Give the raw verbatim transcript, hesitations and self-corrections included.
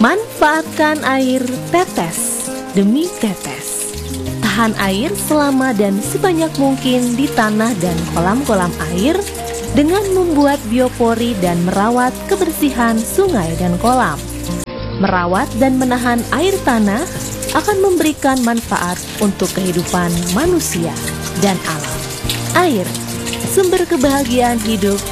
Manfaatkan air tetes demi tetes. Tahan air selama dan sebanyak mungkin di tanah dan kolam-kolam air dengan membuat biopori dan merawat kebersihan sungai dan kolam. Merawat dan menahan air tanah akan memberikan manfaat untuk kehidupan manusia dan alam. Air, sumber kebahagiaan hidup